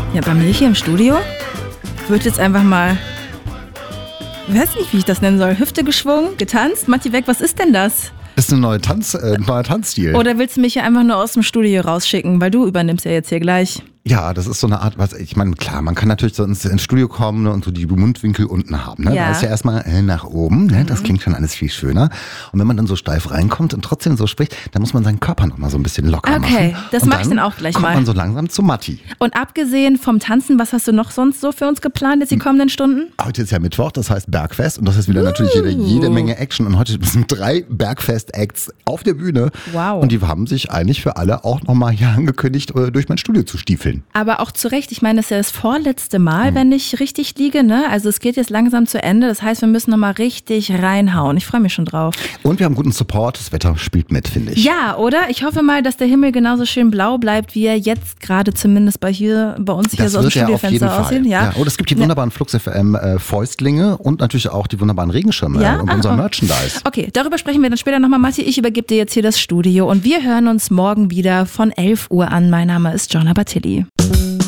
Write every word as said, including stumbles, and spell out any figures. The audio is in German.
Ja, bei mir hier im Studio wird jetzt einfach mal, ich weiß nicht, wie ich das nennen soll, Hüfte geschwungen, getanzt. Matti Beck, was ist denn das? Das ist ein neuer, Tanz, äh, neuer Tanzstil. Oder willst du mich hier einfach nur aus dem Studio rausschicken, weil du übernimmst ja jetzt hier gleich. Ja, das ist so eine Art, was ich meine, klar, man kann natürlich so ins, ins Studio kommen, ne, und so die Mundwinkel unten haben. Ne? Ja. Da ist ja erstmal äh, nach oben, ne? Das mhm. klingt schon alles viel schöner. Und wenn man dann so steif reinkommt und trotzdem so spricht, dann muss man seinen Körper nochmal so ein bisschen locker machen. Okay, das mache ich dann auch gleich kommt mal. kommt man so langsam zu Matti. Und abgesehen vom Tanzen, was hast du noch sonst so für uns geplant jetzt die kommenden Stunden? Heute ist ja Mittwoch, das heißt Bergfest und das ist wieder uh. natürlich jede, jede Menge Action. Und heute sind drei Bergfest-Acts auf der Bühne. Wow. Und die haben sich eigentlich für alle auch nochmal hier angekündigt, durch mein Studio zu stiefeln. Aber auch zu Recht, ich meine, das ist ja das vorletzte Mal, mhm. wenn ich richtig liege, ne? Also es geht jetzt langsam zu Ende, das heißt, wir müssen nochmal richtig reinhauen. Ich freue mich schon drauf. Und wir haben guten Support, das Wetter spielt mit, finde ich. Ja, oder? Ich hoffe mal, dass der Himmel genauso schön blau bleibt, wie er jetzt gerade zumindest bei, hier, bei uns hier das so aus dem Studiofenster aussieht. Ja. Ja. Und es gibt die wunderbaren Flux F M äh, Fäustlinge und natürlich auch die wunderbaren Regenschirme ja? und ah, unser oh. Merchandise. Okay, darüber sprechen wir dann später nochmal, Matti. Ich übergebe dir jetzt hier das Studio und wir hören uns morgen wieder von elf Uhr an. Mein Name ist Jonna Bartilli.